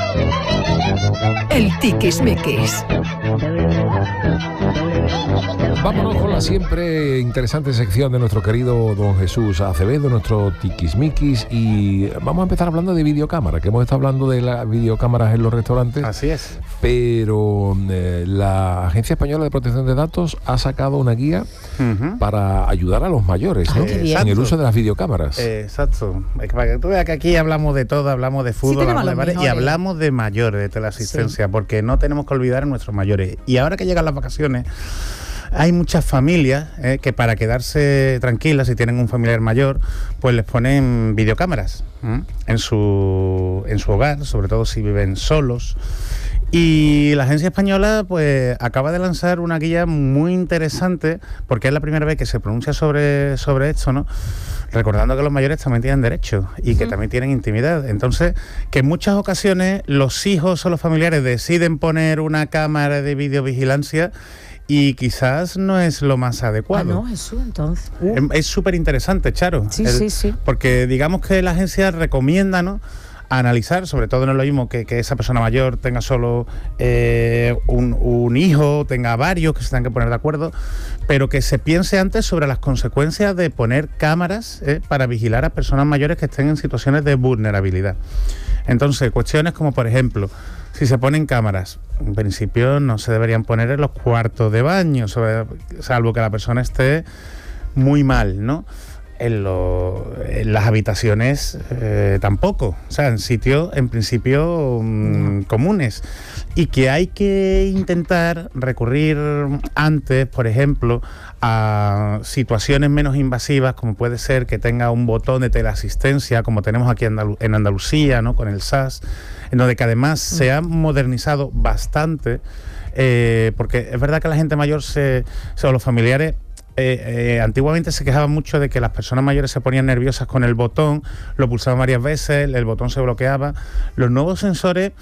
El tiquismiquis. Vámonos con la siempre interesante sección de nuestro querido don Jesús Acevedo, nuestro tiquismiquis, y vamos a empezar hablando de videocámaras, que hemos estado hablando de las videocámaras en los restaurantes. Así es. Pero la Agencia Española de Protección de Datos ha sacado una guía para ayudar a los mayores, ¿no? En el uso de las videocámaras. Exacto. Para que tú veas que aquí hablamos de todo, hablamos de fútbol, hablamos de bares y hablamos de mayores, de teleasistencia, porque no tenemos que olvidar a nuestros mayores. Y ahora que llegan las vacaciones, hay muchas familias que para quedarse tranquilas, si tienen un familiar mayor, pues les ponen videocámaras en su hogar, sobre todo si viven solos. Y la Agencia Española pues acaba de lanzar una guía muy interesante, porque es la primera vez que se pronuncia sobre esto, ¿no? Recordando que los mayores también tienen derechos y que también tienen intimidad. Entonces, que en muchas ocasiones los hijos o los familiares deciden poner una cámara de videovigilancia y quizás no es lo más adecuado. Ah, no, Jesús, entonces. Es súper interesante, Charo. Sí. Porque digamos que la agencia recomienda, ¿no?, analizar, sobre todo no es lo mismo que esa persona mayor tenga solo un hijo, tenga varios que se tengan que poner de acuerdo, pero que se piense antes sobre las consecuencias de poner cámaras para vigilar a personas mayores que estén en situaciones de vulnerabilidad. Entonces, cuestiones como, por ejemplo, si se ponen cámaras, en principio no se deberían poner en los cuartos de baño, salvo que la persona esté muy mal, ¿no? En las habitaciones tampoco, o sea, en sitios en principio comunes, y que hay que intentar recurrir antes, por ejemplo, a situaciones menos invasivas, como puede ser que tenga un botón de teleasistencia, como tenemos aquí en Andalucía, ¿no?, con el SAS, en donde que además se ha modernizado bastante, porque es verdad que la gente mayor o los familiares antiguamente se quejaban mucho de que las personas mayores se ponían nerviosas con el botón, lo pulsaban varias veces, el botón se bloqueaba. Los nuevos sensores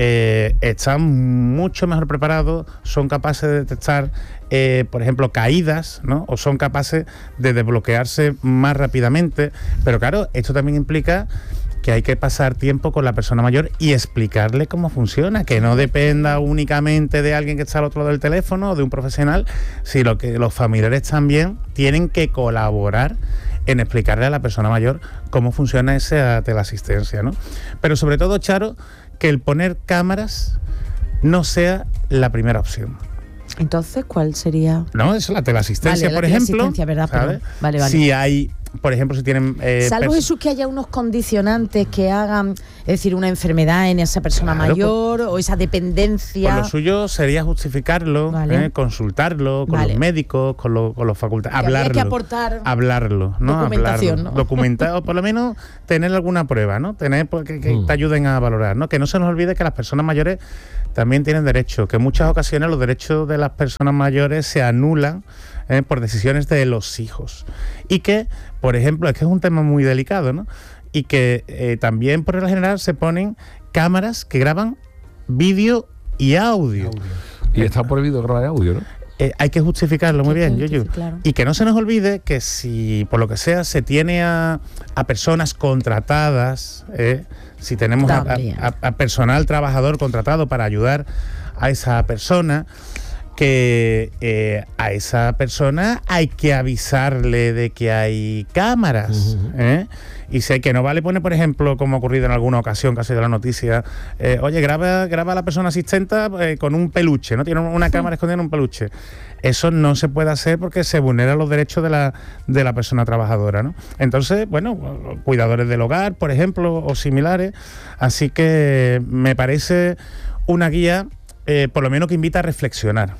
están mucho mejor preparados, son capaces de detectar, por ejemplo, caídas, ¿no?, o son capaces de desbloquearse más rápidamente. Pero claro, esto también implica que hay que pasar tiempo con la persona mayor y explicarle cómo funciona, que no dependa únicamente de alguien que está al otro lado del teléfono o de un profesional, sino que los familiares también tienen que colaborar en explicarle a la persona mayor cómo funciona esa teleasistencia, ¿no? Pero sobre todo, Charo, que el poner cámaras no sea la primera opción. Entonces, ¿cuál sería? No, eso, la teleasistencia, vale, por la ejemplo. teleasistencia, ¿verdad? ¿Sabes? Vale. Si hay, por ejemplo, si tienen... Salvo Jesús que haya unos condicionantes que hagan, es decir, una enfermedad en esa persona mayor, o esa dependencia. Pues lo suyo sería justificarlo, consultarlo con los médicos, con los facultativos, hablarlo. Hay que aportar hablarlo, ¿no? documentación, ¿no? Documentar, o por lo menos tener alguna prueba, ¿no? Tener que te ayuden a valorar, ¿no? Que no se nos olvide que las personas mayores también tienen derechos, que en muchas ocasiones los derechos de las personas mayores se anulan por decisiones de los hijos. Y que, por ejemplo, es que es un tema muy delicado, ¿no? Y que también, por regla general, se ponen cámaras que graban vídeo y audio. Y está prohibido grabar audio, ¿no? Hay que justificarlo muy bien, Yuyu. Claro. Y que no se nos olvide que si, por lo que sea, se tiene a personas contratadas, si tenemos a personal trabajador contratado para ayudar a esa persona, que a esa persona hay que avisarle de que hay cámaras, y sé que no vale poner, por ejemplo, como ha ocurrido en alguna ocasión, casi de la noticia, oye, graba a la persona asistenta con un peluche, ¿no? Tiene una cámara escondida en un peluche. Eso no se puede hacer porque se vulneran los derechos de la persona trabajadora, ¿no? Entonces, bueno, cuidadores del hogar, por ejemplo, o similares. Así que me parece una guía, por lo menos que invita a reflexionar.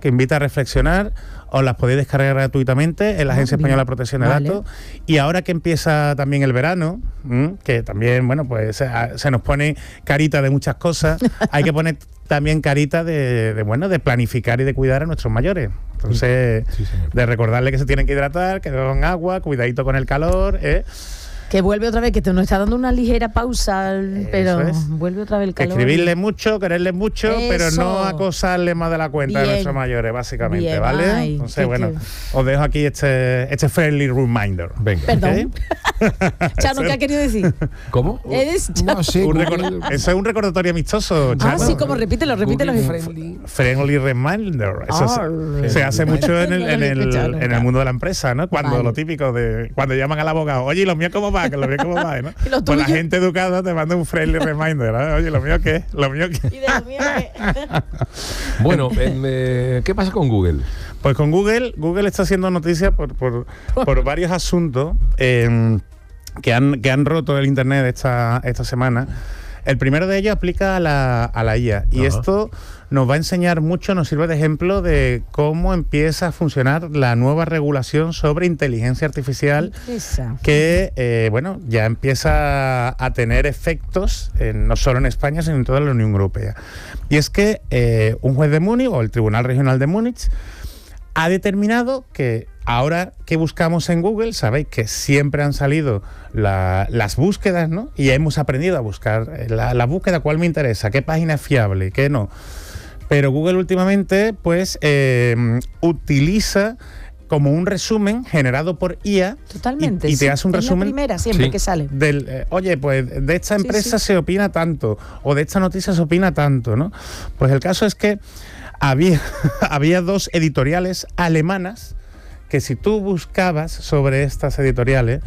Os las podéis descargar gratuitamente en la Agencia Española de Protección de Datos. Y ahora que empieza también el verano, que también, bueno, pues se nos pone carita de muchas cosas, hay que poner también carita de planificar y de cuidar a nuestros mayores. Entonces, de recordarles que se tienen que hidratar, que beban agua, cuidadito con el calor, Que vuelve otra vez, que te nos está dando una ligera pausa, pero vuelve otra vez el calor. Escribirle mucho, quererle mucho, pero no acosarle más de la cuenta de nuestros mayores, básicamente, Bien, ¿vale? ay, Entonces, bueno, os dejo aquí este friendly reminder. Venga. Perdón. Chano, ¿qué ha querido decir? ¿Cómo? ¿Eres No sé. Eso es un recordatorio amistoso, Chano. sí, como repítelo. Friendly reminder. Eso se hace mucho en el mundo de la empresa, ¿no? Cuando lo típico de cuando llaman al abogado, oye, ¿y lo mío cómo va? Que lo mío cómo va, ¿no? Pues la gente educada te manda un friendly reminder, ¿no? Oye, ¿lo mío qué? ¿Lo mío qué? ¿Y de lo mío qué? Bueno, ¿qué pasa con Google? Pues con Google está haciendo noticia por varios asuntos que han roto el internet esta semana. El primero de ellos aplica a la IA. Y esto nos va a enseñar mucho, nos sirve de ejemplo de cómo empieza a funcionar la nueva regulación sobre inteligencia artificial que, ya empieza a tener efectos no solo en España, sino en toda la Unión Europea. Y es que un juez de Múnich, o el Tribunal Regional de Múnich, ha determinado que ahora que buscamos en Google, sabéis que siempre han salido las búsquedas, ¿no? Y hemos aprendido a buscar la búsqueda, cuál me interesa, qué página es fiable, qué no. Pero Google últimamente, pues, utiliza como un resumen generado por IA. Totalmente. Y te hace un resumen. La primera siempre que sale. Oye, pues de esta empresa se opina tanto, o de esta noticia se opina tanto, ¿no? Pues el caso es que había dos editoriales alemanas que si tú buscabas sobre estas editoriales,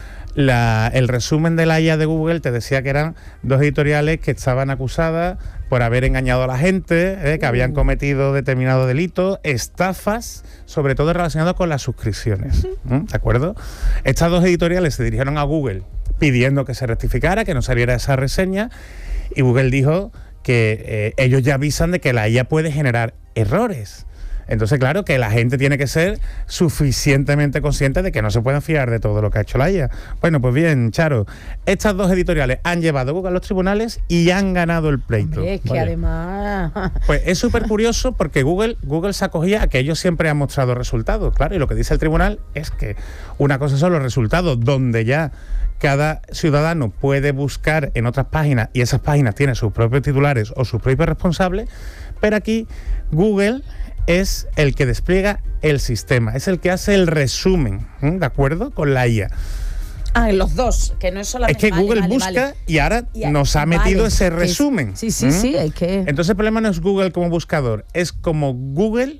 el resumen de la IA de Google te decía que eran dos editoriales que estaban acusadas por haber engañado a la gente, que habían cometido determinado delito, estafas, sobre todo relacionadas con las suscripciones. ¿De acuerdo? Estas dos editoriales se dirigieron a Google pidiendo que se rectificara, que no saliera esa reseña, y Google dijo que ellos ya avisan de que la IA puede generar errores. Entonces, claro, que la gente tiene que ser suficientemente consciente de que no se pueden fiar de todo lo que ha hecho la IA. Bueno, pues bien, Charo, estas dos editoriales han llevado a Google a los tribunales y han ganado el pleito. Hombre, es que además... Pues es súper curioso porque Google se acogía a que ellos siempre han mostrado resultados, claro, y lo que dice el tribunal es que una cosa son los resultados donde ya cada ciudadano puede buscar en otras páginas y esas páginas tienen sus propios titulares o sus propios responsables, pero aquí Google es el que despliega el sistema, es el que hace el resumen, ¿de acuerdo? Con la IA. Los dos, que no es solamente... Es que Google busca y ahora nos ha metido ese resumen. Sí, es que... Entonces el problema no es Google como buscador, es como Google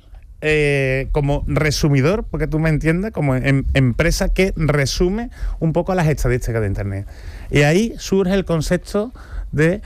como resumidor, porque tú me entiendes, como empresa que resume un poco las estadísticas de Internet. Y ahí surge el concepto de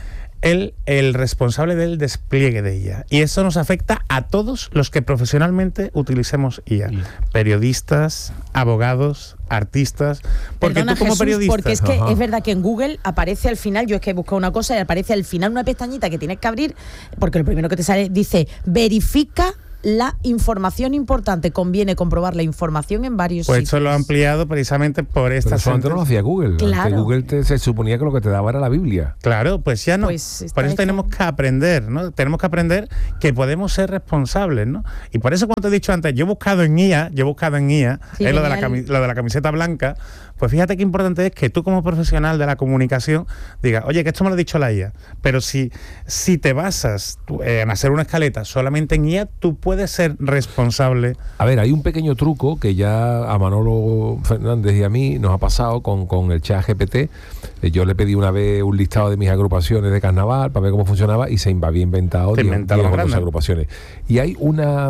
el responsable del despliegue de IA. Y eso nos afecta a todos los que profesionalmente utilicemos IA. Periodistas, abogados, artistas. Porque Perdona, tú como Jesús, periodista... porque es que es verdad que en Google aparece al final, yo es que he buscado una cosa y aparece al final una pestañita que tienes que abrir, porque lo primero que te sale dice, verifica la información importante, conviene comprobar la información en varios sitios. Pues esto lo ha ampliado precisamente por esta... Pero eso antes no lo hacía Google. Claro. Antes Google se suponía que lo que te daba era la Biblia. Claro, pues ya no. Pues por eso tenemos que aprender, ¿no? Tenemos que aprender que podemos ser responsables, ¿no? Y por eso, como te he dicho antes, yo he buscado en IA, sí, lo de la camiseta blanca. Pues fíjate qué importante es que tú como profesional de la comunicación digas, oye, que esto me lo ha dicho la IA, pero si te basas en hacer una escaleta solamente en IA, tú puedes ser responsable. A ver, hay un pequeño truco que ya a Manolo Fernández y a mí nos ha pasado con el ChatGPT. Yo le pedí una vez un listado de mis agrupaciones de carnaval para ver cómo funcionaba y se había inventado 10 agrupaciones. Y hay una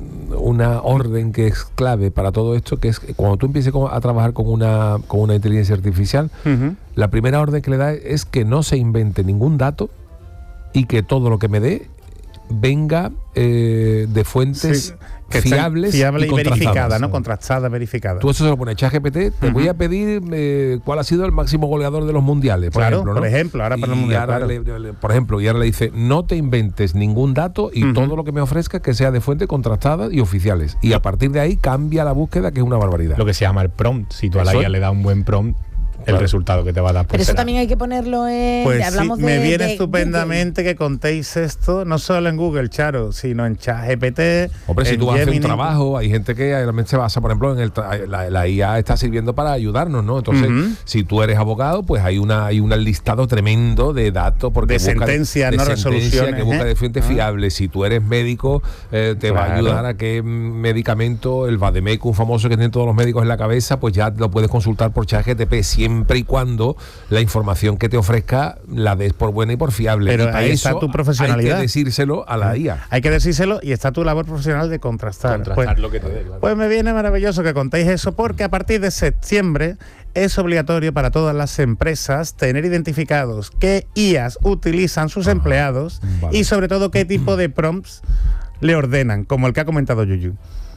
orden que es clave para todo esto, que es cuando tú empieces a trabajar con una inteligencia artificial, la primera orden que le da es que no se invente ningún dato y que todo lo que me dé venga de fuentes fiables y verificada, ¿no? Contrastada, verificada. Tú eso se lo pones ChatGPT, te voy a pedir cuál ha sido el máximo goleador de los mundiales, por ejemplo, ¿no? Por ejemplo, ahora para el mundial, y ahora le dice, no te inventes ningún dato y todo lo que me ofrezca que sea de fuente contrastada y oficiales. Y a partir de ahí cambia la búsqueda, que es una barbaridad. Lo que se llama el prompt. Si tú a la IA le das un buen prompt, el resultado que te va a dar. Pero eso también hay que ponerlo en... Pues hablamos sí, me de viene de estupendamente que contéis esto, no solo en Google, Charo, sino en ChatGPT. Hombre, si en tú vas a hacer un Gemini. trabajo, hay gente que realmente se basa, por ejemplo, la IA está sirviendo para ayudarnos, ¿no? Entonces, si tú eres abogado, pues hay un listado tremendo de datos porque De sentencias, no resoluciones, que busca de fuentes fiables. Si tú eres médico, te va a ayudar a qué medicamento, el Vademecum famoso que tienen todos los médicos en la cabeza, pues ya lo puedes consultar por ChatGPT, siempre y cuando la información que te ofrezca la des por buena y por fiable. Pero y para ahí eso está tu profesionalidad. hay que decírselo a la IA. Hay que decírselo y está tu labor profesional de contrastar. Pues, lo que te dé, claro. pues me viene maravilloso que contéis eso, porque a partir de septiembre es obligatorio para todas las empresas tener identificados qué IAs utilizan sus empleados vale. y sobre todo qué tipo de prompts le ordenan, como el que ha comentado Yuyu.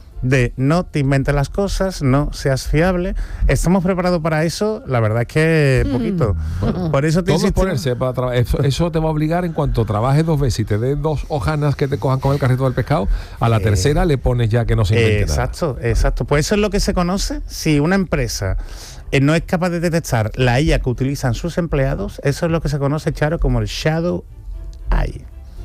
De no te inventes las cosas, no seas fiable. ¿Estamos preparados para eso? La verdad es que poquito. Por eso te Todo es insisto. ponerse para eso te va a obligar en cuanto trabajes 2 veces y te den 2 hojanas que te cojan con el carrito del pescado, a la tercera le pones ya que no se invente nada. Exacto. Pues eso es lo que se conoce. Si una empresa no es capaz de detectar la IA que utilizan sus empleados, eso es lo que se conoce, Charo, como el Shadow AI.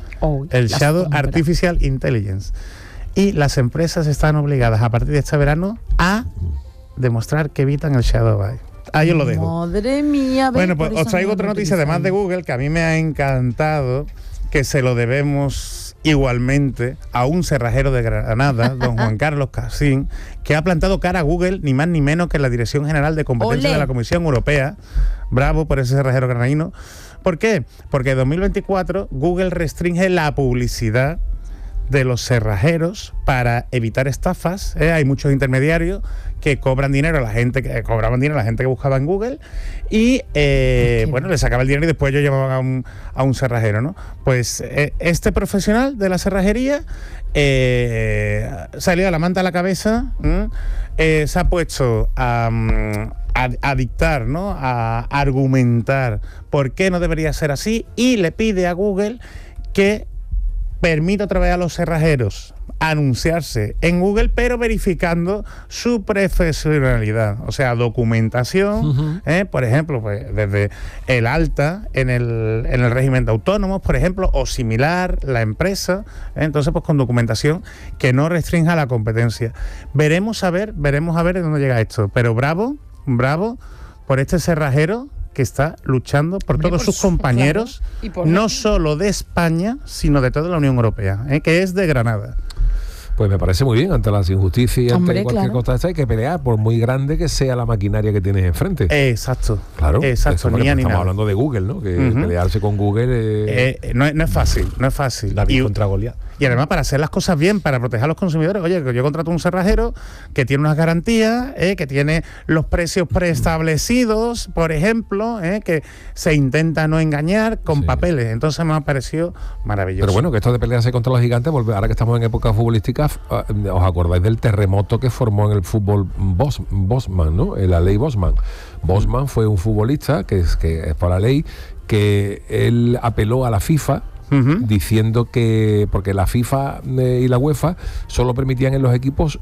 El Shadow Artificial Intelligence. Y las empresas están obligadas a partir de este verano a demostrar que evitan el Shadow AI. Ahí os lo dejo. Madre mía. Bueno, pues os traigo otra noticia además de Google que a mí me ha encantado, que se lo debemos igualmente a un cerrajero de Granada, don Juan Carlos Casín, que ha plantado cara a Google ni más ni menos que en la Dirección General de Competencia ¡Olé! de la Comisión Europea. Bravo por ese cerrajero granadino. ¿Por qué? Porque en 2024 Google restringe la publicidad de los cerrajeros para evitar estafas. Hay muchos intermediarios que cobran dinero a la gente que buscaba en Google y bueno, le sacaba el dinero y después ellos llamaban a un cerrajero, ¿no? Pues este profesional de la cerrajería salió a la manta a la cabeza, se ha puesto a dictar, ¿no? A argumentar por qué no debería ser así y le pide a Google que permite otra vez a los cerrajeros anunciarse en Google, pero verificando su profesionalidad, o sea, documentación, por ejemplo, pues desde el alta en el régimen de autónomos, por ejemplo, o similar, la empresa, entonces pues con documentación que no restrinja la competencia. Veremos a ver de dónde llega esto, pero bravo por este cerrajero que está luchando por todos sus compañeros, no solo de España, sino de toda la Unión Europea, que es de Granada. Pues me parece muy bien, ante las injusticias y ante cualquier cosa de esta hay que pelear, por muy grande que sea la maquinaria que tienes enfrente. Exacto. Claro. Exacto. Estamos hablando de Google, ¿no? Que pelearse con Google no es fácil. David contra Goliat. Y además para hacer las cosas bien, para proteger a los consumidores. Oye, que yo contrato un cerrajero que tiene unas garantías, que tiene los precios preestablecidos, por ejemplo, que se intenta no engañar con papeles. Entonces me ha parecido maravilloso. Pero bueno, que esto de pelearse contra los gigantes, ahora que estamos en época futbolística, ¿os acordáis del terremoto que formó en el fútbol Bosman, ¿no? La ley Bosman. Bosman fue un futbolista que es por la ley que él apeló a la FIFA diciendo que, porque la FIFA y la UEFA solo permitían en los equipos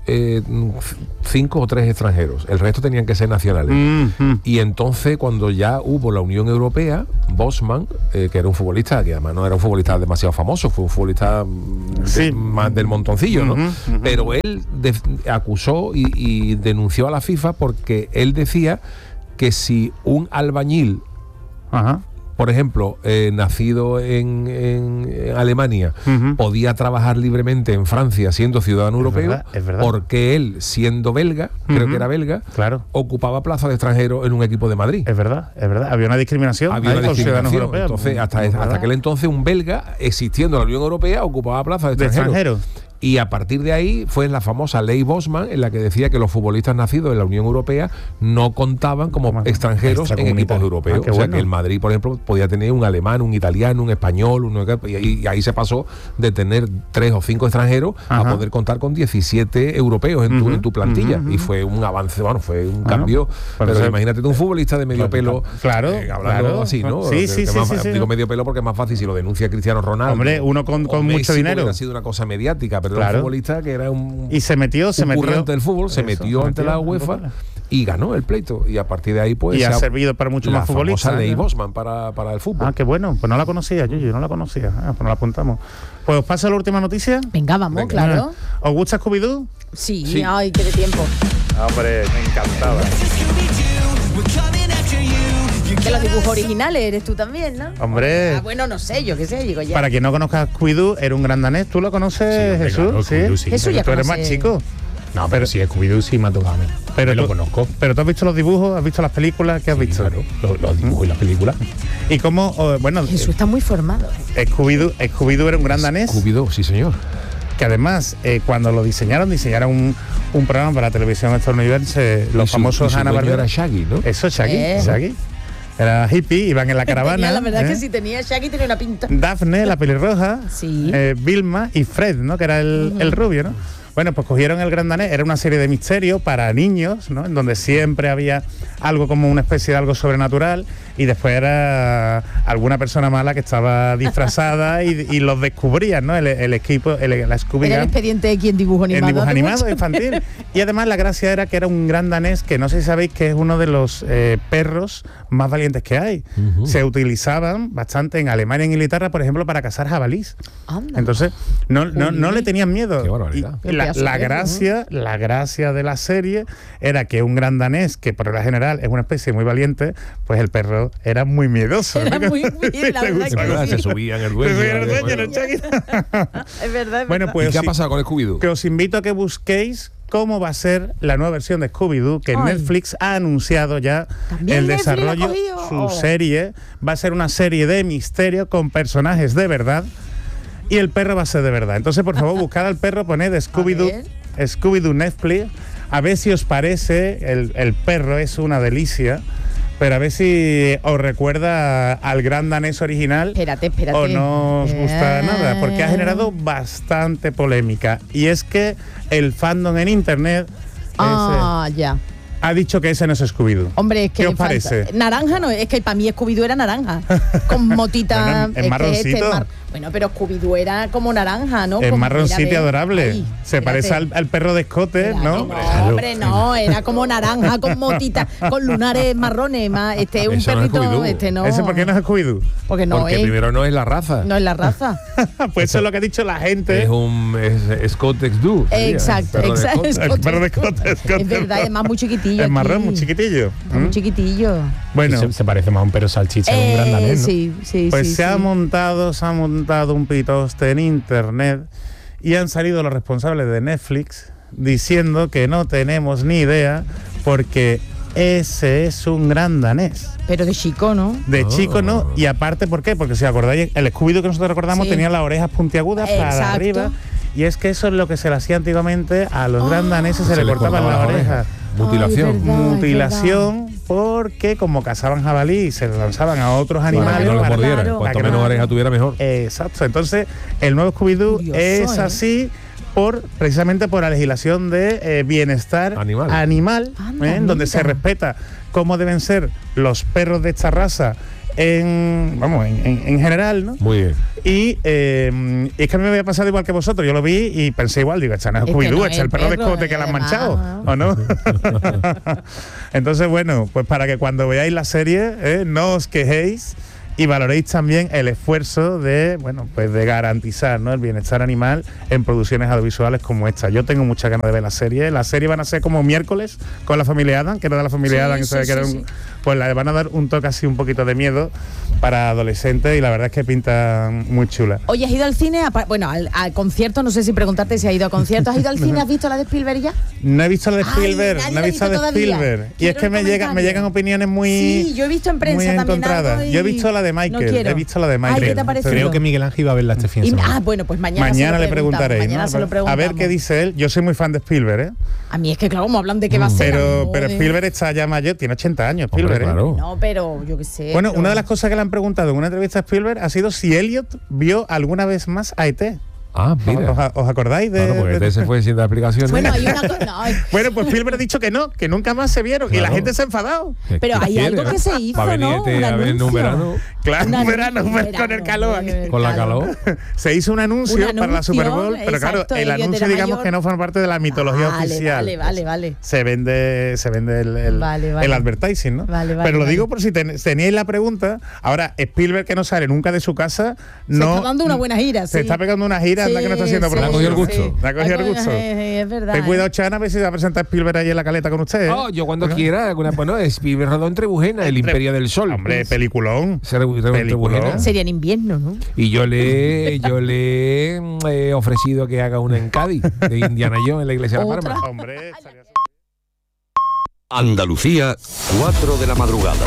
5 o 3 extranjeros, el resto tenían que ser nacionales. Y entonces cuando ya hubo la Unión Europea, Bosman, que era un futbolista, que además no era un futbolista demasiado famoso, fue un futbolista más del montoncillo, ¿no? Pero él acusó y denunció a la FIFA porque él decía que si un albañil por ejemplo, nacido en Alemania, podía trabajar libremente en Francia siendo ciudadano europeo, es verdad. porque él, siendo belga, creo que era belga, ocupaba plaza de extranjero en un equipo de Madrid. Es verdad. Había una discriminación. Con ciudadanos europeos. Entonces, hasta aquel entonces, un belga, existiendo en la Unión Europea, ocupaba plaza de extranjero. Y a partir de ahí fue la famosa ley Bosman, en la que decía que los futbolistas nacidos en la Unión Europea no contaban como extranjeros en equipos europeos. O sea, que el Madrid, por ejemplo, podía tener un alemán, un italiano, un español, y ahí se pasó de tener 3 o 5 extranjeros a poder contar con 17 europeos en tu plantilla. Y fue un avance, fue un cambio. Pero imagínate tú un futbolista de medio pelo, hablando así, ¿no? Sí. Digo medio pelo porque es más fácil si lo denuncia Cristiano Ronaldo. Hombre, uno con mucho dinero. Ha sido una cosa mediática, pero un futbolista que era un currante del fútbol, se metió ante la UEFA y ganó el pleito. Y a partir de ahí, pues. Y ha servido para muchos más futbolistas. La Ley Bosman para el fútbol. Ah, qué bueno. Pues no la conocía, yo no la conocía. Pues nos la apuntamos. Pues os paso la última noticia. Venga, vamos, claro. ¿Os gusta Scooby-Doo? Sí, ay, qué de tiempo. Hombre, me encantaba. De los dibujos originales eres tú también, ¿no? Hombre. Ah, bueno, no sé, yo qué sé, digo ya. Para quien no conozca Scooby-Doo, era un gran danés. ¿Tú lo conoces, Jesús? Claro, Scooby-Doo, sí. Jesús ya Tú eres conoce. más chico. No, pero si es Scooby-Doo sí me ha tocado a mí. Pero lo tú- conozco. Pero tú has visto los dibujos, has visto las películas, ¿qué has visto? Claro, los dibujos y las películas. Y cómo, bueno, Jesús está muy formado. Scooby-Doo era un gran danés. Scooby-Doo, sí, señor. Que además, cuando lo diseñaron un programa para la televisión estadounidense, los Y su famosos dueño Hanna-Barbera. era Shaggy, ¿no? Eso, Shaggy, Eh. Shaggy. Era hippie, iban en la caravana. Tenía, la verdad ¿eh? que si tenía Shaggy tenía una pinta. Daphne, la pelirroja, Sí. Vilma y Fred, ¿no? Que era el rubio, ¿no? Bueno, pues cogieron el Gran Danés, era una serie de misterios para niños, ¿no? En donde siempre había algo como una especie de algo sobrenatural y después era alguna persona mala que estaba disfrazada y los descubrían, ¿no? El equipo, la Scooby Era el Gang. expediente de quien dibujo En animado. dibujo hace animado mucho. infantil. Y además la gracia era que era un gran danés que no sé si sabéis que es uno de los perros más valientes que hay. Se utilizaban bastante en Alemania y en Inglaterra, por ejemplo, para cazar jabalís. Anda. Entonces no le tenían miedo. Qué barbaridad. Y la gracia de la serie era que un gran danés, que por lo general es una especie muy valiente, pues el perro era muy miedoso. Era muy bien, la Le verdad gustaba. que sí. Se subía en el Se dueño. subía el dueño, el Shaggy. Es verdad. Bueno, pues ¿Y qué ha sí, pasado con Scooby-Doo? que os invito a que busquéis cómo va a ser la nueva versión de Scooby-Doo, que Ay. Netflix ha anunciado ya ¿También el Netflix la ha desarrollo. cogido? Su Oh. serie va a ser una serie de misterio con personajes de verdad y el perro va a ser de verdad. Entonces, por favor, buscad al perro, poned Scooby-Doo Netflix, a ver si os parece. El perro es una delicia. Pero a ver si os recuerda al gran danés original. Espérate. O no os gusta nada, porque ha generado bastante polémica. Y es que el fandom en internet Ya. ha dicho que ese no es Scooby-Doo. Hombre, es que ¿Qué os falta- parece? Naranja no, es que para mí Scooby-Doo era naranja. Con motita. Bueno, es marroncito. Bueno, pero Scooby-Doo era como naranja, ¿no? Es Como- marroncito mira, y ve. adorable. Ay, Se espérate. parece al perro de escote, Espera, ¿no? que no, hombre, no, era como naranja con motita, con lunares marrones, más este es un Eso no es perrito, Scooby-Doo. este no. ¿Ese por qué no es Scooby-Doo? Porque no Porque es, primero no es la raza. no es la raza. Pues eso es lo que ha dicho la gente. Es Scottex-Doo. Exacto, El perro de exacto. Scott. El perro de escote. Es verdad, es más muy chiquitillo. Es marrón, aquí. muy chiquitillo. Está muy chiquitillo. Bueno, Se parece más a un perro salchicha que un gran danés, ¿no? Sí, pues sí, se ha sí. montado un pitoste en internet y han salido los responsables de Netflix diciendo que no tenemos ni idea porque ese es un gran danés. Pero de chico, ¿no? De Oh. chico no, y aparte, ¿por qué? Porque si acordáis, el Scooby-Doo que nosotros recordamos Sí. tenía las orejas puntiagudas para Exacto. arriba, y es que eso es lo que se le hacía antiguamente a los gran daneses, se, Se le le cortaban las cortaban las orejas. Mutilación. Ay, es verdad. Mutilación, porque como cazaban jabalí y se lanzaban a otros Para que animales. no los para- mordieran. claro, Cuanto para que menos no- oreja tuviera, mejor. Exacto. Entonces, el nuevo Scooby-Doo Curioso, es ¿eh? así precisamente por la legislación de bienestar Animal. Anda, en donde se mira. respeta cómo deben ser los perros de esta raza en general, ¿no? Muy bien. Y es que a mí me había pasado igual que vosotros. Yo lo vi y pensé igual, digo, esta no es Este Scooby-Doo, no este es es el perro de perro, escote que le han además. manchado, ¿o no? Entonces, bueno, pues para que cuando veáis la serie no os quejéis y valoréis también el esfuerzo de, bueno, pues de garantizar, ¿no?, el bienestar animal en producciones audiovisuales como esta. Yo tengo muchas ganas de ver la serie. La serie van a ser como miércoles con la familia Adam, que era de la familia Sí, Adam, que sí, sabe que era sí, un, sí. pues le van a dar un toque así un poquito de miedo para adolescentes y la verdad es que pinta muy chula. Oye, ¿has ido al cine? Bueno, al concierto, no sé si preguntarte si has ido a conciertos. ¿Has ido al cine? ¿Has visto la de Spielberg ya? No he visto la de Ay, Spielberg, nadie no la he ha visto la de visto todavía. Spielberg. Y es Quiero que el me comentario. llegan opiniones muy, Sí, yo he visto en prensa muy también encontradas. algo y Yo he visto la de no Michael, quiero. he visto la de Michael. Ay, ¿qué te ha parecido? Creo que Miguel Ángel iba a verla este fin de semana. Bueno, pues mañana Mañana se le lo preguntamos, preguntaréis, mañana ¿no? se lo A preguntamos. ver qué dice él. Yo soy muy fan de Spielberg, ¿eh? A mí es que, claro, como hablan de qué va a ser. Pero Spielberg está ya mayor, tiene 80 años, Hombre, Spielberg, ¿eh? claro. No, pero yo qué sé. Bueno, pero- una de las cosas que le han preguntado en una entrevista a Spielberg ha sido si Elliot vio alguna vez más a ET. Ah, mira. ¿Os acordáis de...? Claro, porque se fue sin dar explicaciones. Bueno, hay una cosa. No, Bueno, pues Spielberg ha dicho que no, que nunca más se vieron. Claro. Y la gente se ha enfadado. pero ¿Qué hay quiere, algo que se hizo, Va a venir ¿no? este a ver en un verano Claro, Un un verano, anuncio, con el calor aquí. con la calor. Se hizo un anuncio para la Super Bowl, pero claro, exacto, el Elliot anuncio era digamos mayor. que no forma parte de la mitología oficial. Vale. Se vende el Vale. el advertising, ¿no? Vale, pero lo vale. digo por si teníais la pregunta. Ahora, Spielberg, que no sale nunca de su casa, Se no... está dando una buena gira, Se sí. está pegando una gira, anda que no está haciendo Sí, Le ha cogido el promoción. gusto. Le ha cogido el gusto. Es verdad. Ten cuidado, Chana, a ver si se va a presentar Spielberg ahí en la caleta con ustedes. Oh, yo cuando quiera. Bueno, es Spielberg rodó en Trebujena, el Imperio del Sol. Hombre, peliculón. Se rodó en Peliculón. Trebujena. Sería en invierno, ¿no? Y yo le he ofrecido que haga una en Cádiz, de Indiana Jones, en la iglesia de la Otra. Parma. Hombre, estaría- Andalucía, 4 de la madrugada.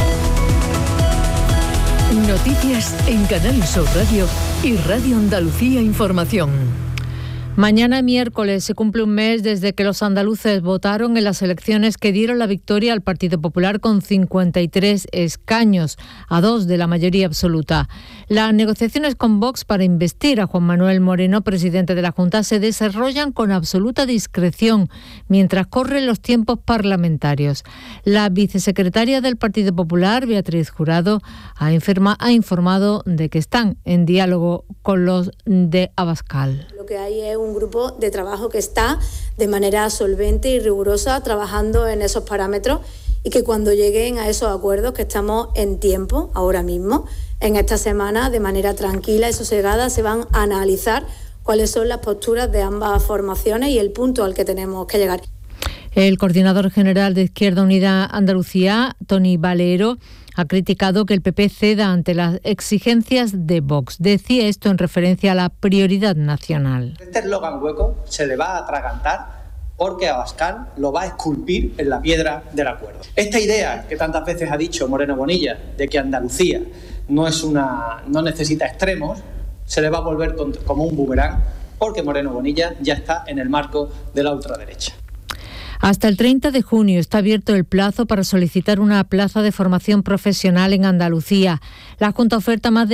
Noticias en Canal Sur Radio y Radio Andalucía Información. Mañana miércoles se cumple un mes desde que los andaluces votaron en las elecciones que dieron la victoria al Partido Popular con 53 escaños, a 2 de la mayoría absoluta. Las negociaciones con Vox para investir a Juan Manuel Moreno, presidente de la Junta, se desarrollan con absoluta discreción mientras corren los tiempos parlamentarios. La vicesecretaria del Partido Popular, Beatriz Jurado, ha informado de que están en diálogo con los de Abascal. Lo que hay es un grupo de trabajo que está de manera solvente y rigurosa trabajando en esos parámetros y que cuando lleguen a esos acuerdos, que estamos en tiempo ahora mismo, en esta semana, de manera tranquila y sosegada, se van a analizar cuáles son las posturas de ambas formaciones y el punto al que tenemos que llegar. El coordinador general de Izquierda Unida Andalucía, Tony Valero, ha criticado que el PP ceda ante las exigencias de Vox. Decía esto en referencia a la prioridad nacional. Este eslogan hueco se le va a atragantar porque Abascal lo va a esculpir en la piedra del acuerdo. Esta idea que tantas veces ha dicho Moreno Bonilla de que Andalucía no necesita extremos, se le va a volver como un boomerang porque Moreno Bonilla ya está en el marco de la ultraderecha. Hasta el 30 de junio está abierto el plazo para solicitar una plaza de formación profesional en Andalucía. La Junta oferta más de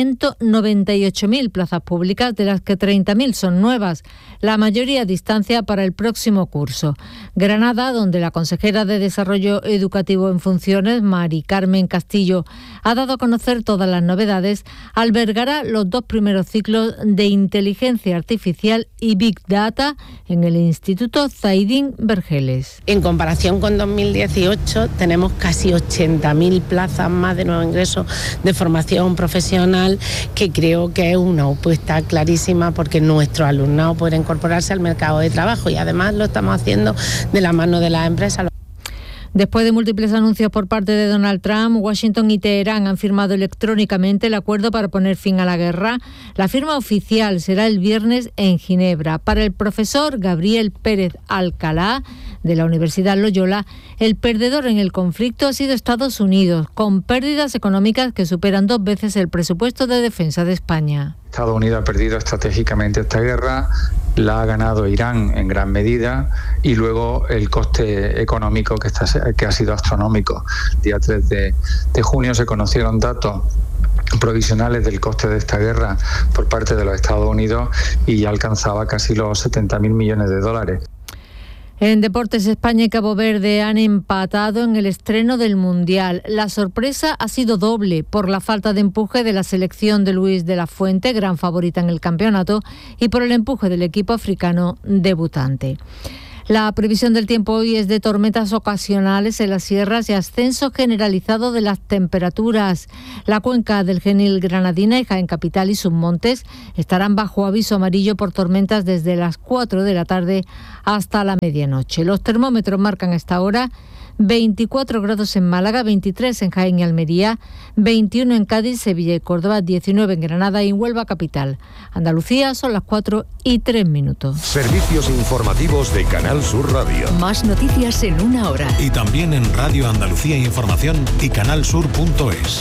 198.000 plazas públicas, de las que 30.000 son nuevas, la mayoría a distancia para el próximo curso. Granada, donde la consejera de Desarrollo Educativo en funciones, Mari Carmen Castillo, ha dado a conocer todas las novedades, albergará los 2 primeros ciclos de Inteligencia Artificial y Big Data en el Instituto Zaidín Vergel. En comparación con 2018 tenemos casi 80.000 plazas más de nuevo ingreso de formación profesional, que creo que es una apuesta clarísima porque nuestro alumnado puede incorporarse al mercado de trabajo y además lo estamos haciendo de la mano de las empresas. Después de múltiples anuncios por parte de Donald Trump, Washington y Teherán han firmado electrónicamente el acuerdo para poner fin a la guerra. La firma oficial será el viernes en Ginebra. Para el profesor Gabriel Pérez Alcalá, de la Universidad Loyola, el perdedor en el conflicto ha sido Estados Unidos, con pérdidas económicas que superan 2 veces el presupuesto de defensa de España. Estados Unidos ha perdido estratégicamente esta guerra, la ha ganado Irán en gran medida y luego el coste económico que ha sido astronómico. El día 3 de junio se conocieron datos provisionales del coste de esta guerra por parte de los Estados Unidos y ya alcanzaba casi los 70.000 millones de dólares. En deportes, España y Cabo Verde han empatado en el estreno del Mundial. La sorpresa ha sido doble por la falta de empuje de la selección de Luis de la Fuente, gran favorita en el campeonato, y por el empuje del equipo africano debutante. La previsión del tiempo hoy es de tormentas ocasionales en las sierras y ascenso generalizado de las temperaturas. La cuenca del Genil Granadina y Jaén Capital y Submontes estarán bajo aviso amarillo por tormentas desde las 4 de la tarde hasta la medianoche. Los termómetros marcan a esta hora 24 grados en Málaga, 23 en Jaén y Almería, 21 en Cádiz, Sevilla y Córdoba, 19 en Granada y Huelva capital. Andalucía son las 4:03. Servicios informativos de Canal Sur Radio. Más noticias en 1 hora. Y también en Radio Andalucía Información y canalsur.es.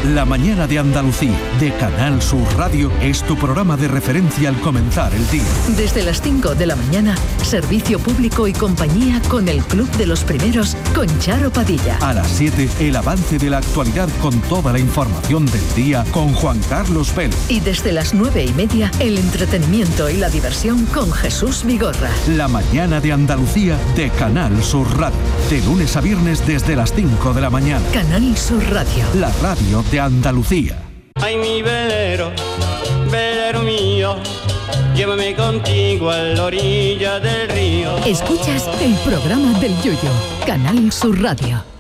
La mañana de Andalucía, de Canal Sur Radio, es tu programa de referencia al comenzar el día. Desde las 5 de la mañana, servicio público y compañía con el Club de los Primeros, con Charo Padilla. A las 7, el avance de la actualidad con toda la información del día con Juan Carlos Vélez. Y desde las 9:30, el entretenimiento y la diversión con Jesús Vigorra. La mañana de Andalucía, de Canal Sur Radio. De lunes a viernes desde las 5 de la mañana. Canal Sur Radio. La radio de Andalucía. Ay, mi velero, velero mío, llévame contigo a la orilla del río. Escuchas el programa del Yoyo, Canal Sur Radio.